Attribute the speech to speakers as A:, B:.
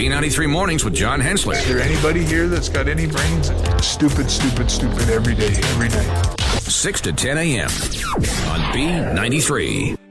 A: B93 Mornings with John Hensler.
B: Is there anybody here that's got any brains? Stupid, stupid, stupid every day, every night.
A: 6 to 10 a.m. on B93.